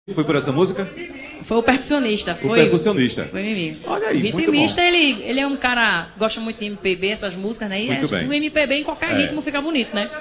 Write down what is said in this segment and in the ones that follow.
Foi por essa música? Foi o percussionista. O percussionista. Foi Mimi. Olha aí, o ritmista, ele é um cara que gosta muito de MPB, essas músicas, né? E o MPB em qualquer ritmo fica bonito, né?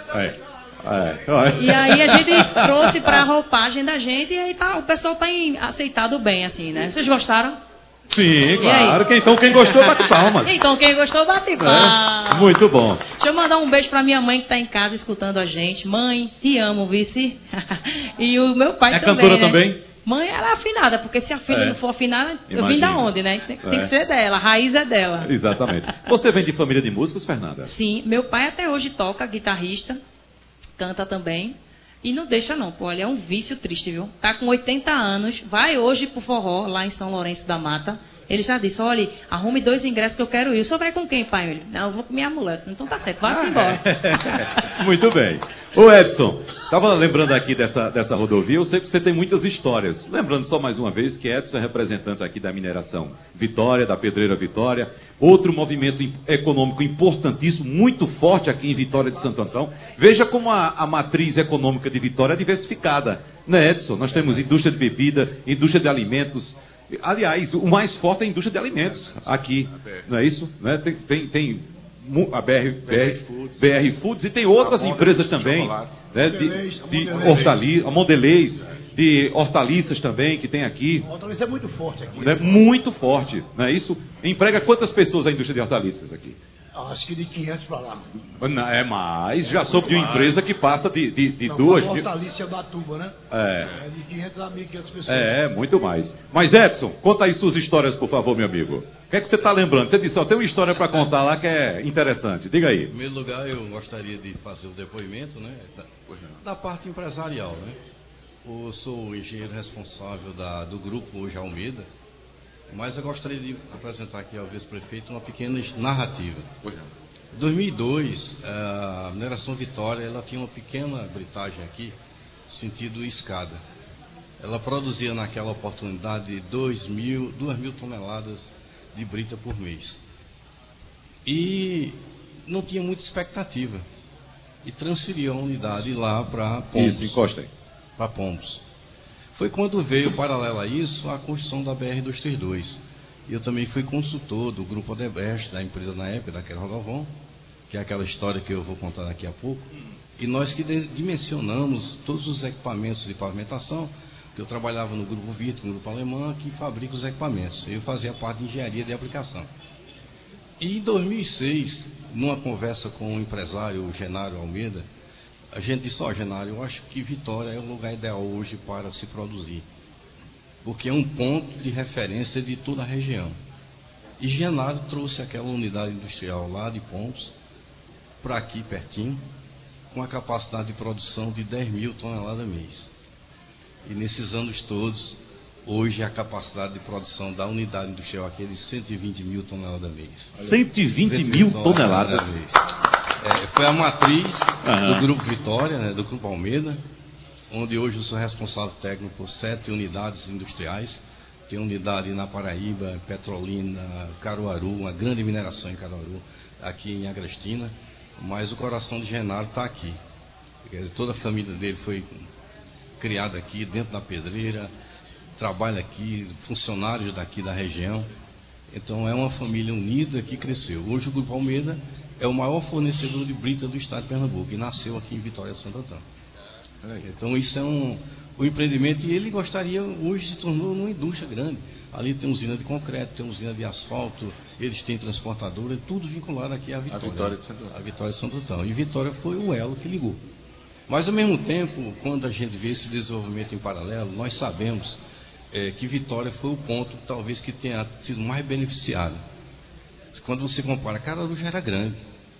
E aí a gente trouxe pra roupagem da gente e aí o pessoal tá aceitado bem, assim, né? Vocês gostaram? Sim, claro. Então quem gostou, bate palmas. Então quem gostou, bate palmas. Muito bom. Deixa eu mandar um beijo pra minha mãe que tá em casa escutando a gente. Mãe, te amo, vice. E o meu pai também. É cantora, né? também? Mãe, ela é afinada, porque se a filha não for afinada, eu vim da onde, né? Tem que ser dela, a raiz é dela. Exatamente. Você vem de família de músicos, Fernanda? Sim, meu pai até hoje toca, guitarrista, canta também. E não deixa não, pô, olha, é um vício triste, viu? Tá com 80 anos, vai hoje pro forró, lá em São Lourenço da Mata. Ele já disse, olha, arrume 2 ingressos que eu quero ir. O senhor vai com quem, pai? Ele, não, eu vou com minha mulher. Então tá certo, vai embora. Muito bem. Ô Edson, estava lembrando aqui dessa rodovia, eu sei que você tem muitas histórias. Lembrando só mais uma vez que Edson é representante aqui da mineração Vitória, da Pedreira Vitória. Outro movimento econômico importantíssimo, muito forte aqui em Vitória de Santo Antão. Veja como a matriz econômica de Vitória é diversificada. Né, Edson? Nós temos indústria de bebida, indústria de alimentos. Aliás, o mais forte é a indústria de alimentos aqui, não é isso? Né? Tem a BR Foods e tem outras empresas também, né? A Mondelez, de hortaliças também, que tem aqui. A hortaliça é muito forte aqui. Né? Muito forte, não é isso? Emprega quantas pessoas a indústria de hortaliças aqui? Acho que de 500 para lá. Não, é mais. Já soube de uma empresa que passa de duas... A hortaliça é da Tuba, né? É de 500 a 1.500 pessoas. Muito mais. Mas Edson, conta aí suas histórias, por favor, meu amigo. O que é que você está lembrando? Você disse, tem uma história para contar lá que é interessante. Diga aí. Em primeiro lugar, eu gostaria de fazer o depoimento, né? Da parte empresarial, né? Eu sou o engenheiro responsável do grupo hoje Almeida. Mas eu gostaria de apresentar aqui ao vice-prefeito uma pequena narrativa. Em 2002, a mineração Vitória ela tinha uma pequena britagem aqui, sentido escada. Ela produzia naquela oportunidade 2.000 toneladas de brita por mês. E não tinha muita expectativa. E transferiu a unidade lá para Pombos. Isso, encosta aí. Para Pombos. Foi quando veio, paralelo a isso, a construção da BR-232. Eu também fui consultor do Grupo Odebrecht, da empresa na época, daquela Rodovão, que é aquela história que eu vou contar daqui a pouco. E nós que dimensionamos todos os equipamentos de pavimentação, que eu trabalhava no Grupo Vitor, no Grupo Alemão, que fabrica os equipamentos. Eu fazia parte de engenharia de aplicação. E em 2006, numa conversa com o empresário, o Genário Almeida, a gente disse, Genário, eu acho que Vitória é o lugar ideal hoje para se produzir. Porque é um ponto de referência de toda a região. E Genário trouxe aquela unidade industrial lá de Pombos, para aqui pertinho, com a capacidade de produção de 10.000 toneladas mês. E nesses anos todos, hoje a capacidade de produção da unidade industrial aqui é de 120.000 toneladas mês. 120.000 toneladas mês. Foi a matriz do Grupo Vitória, né, do Grupo Almeida, onde hoje eu sou responsável técnico por 7 unidades industriais. Tem unidade na Paraíba, Petrolina, Caruaru, uma grande mineração em Caruaru, aqui em Agrestina, mas o coração de Genaro está aqui. Toda a família dele foi criada aqui, dentro da Pedreira, trabalha aqui, funcionários daqui da região. Então é uma família unida que cresceu. Hoje o Grupo Almeida é o maior fornecedor de brita do estado de Pernambuco e nasceu aqui em Vitória de Santo Antão. Então isso é um empreendimento e ele gostaria, hoje se tornou uma indústria grande. Ali tem usina de concreto, tem usina de asfalto, eles têm transportadora, tudo vinculado aqui à Vitória. A Vitória de Santo Antão. E Vitória foi o elo que ligou. Mas ao mesmo tempo, quando a gente vê esse desenvolvimento em paralelo, nós sabemos que Vitória foi o ponto talvez que tenha sido mais beneficiado. Quando você compara, Caruaru já era grande.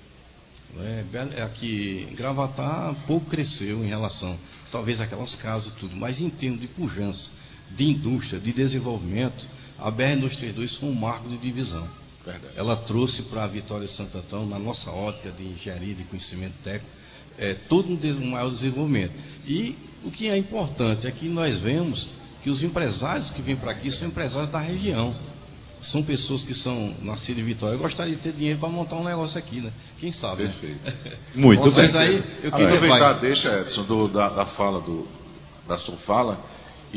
Aqui em Gravatá pouco cresceu em relação, talvez aquelas casas tudo, mas em termos de pujança, de indústria, de desenvolvimento, a BR-232 foi um marco de divisão. Verdade. Ela trouxe para a Vitória de Santo Antão, na nossa ótica de engenharia, de conhecimento técnico, todo um maior desenvolvimento. E o que é importante é que nós vemos que os empresários que vêm para aqui são empresários da região. São pessoas que são nascidas em Vitória. Eu gostaria de ter dinheiro para montar um negócio aqui, né? Quem sabe? Perfeito. Né? Muito vocês bem. Aí, eu queria aproveitar, deixa, Edson, da sua fala,